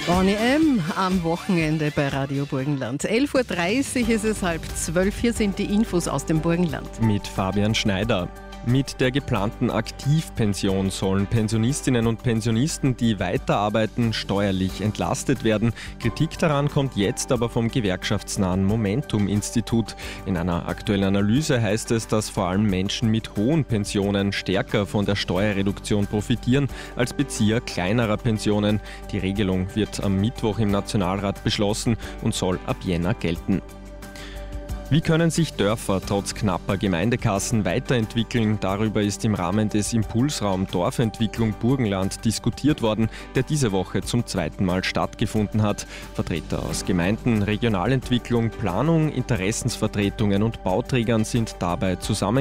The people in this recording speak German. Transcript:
Bonnie M. am Wochenende bei Radio Burgenland. 11.30 Uhr ist es 11:30. Hier sind die Infos aus dem Burgenland. Mit Fabian Schneider. Mit der geplanten Aktivpension sollen Pensionistinnen und Pensionisten, die weiterarbeiten, steuerlich entlastet werden. Kritik daran kommt jetzt aber vom gewerkschaftsnahen Momentum-Institut. In einer aktuellen Analyse heißt es, dass vor allem Menschen mit hohen Pensionen stärker von der Steuerreduktion profitieren als Bezieher kleinerer Pensionen. Die Regelung wird am Mittwoch im Nationalrat beschlossen und soll ab Jänner gelten. Wie können sich Dörfer trotz knapper Gemeindekassen weiterentwickeln? Darüber ist im Rahmen des Impulsraum Dorfentwicklung Burgenland diskutiert worden, der diese Woche zum zweiten Mal stattgefunden hat. Vertreter aus Gemeinden, Regionalentwicklung, Planung, Interessensvertretungen und Bauträgern sind dabei zusammengekommen.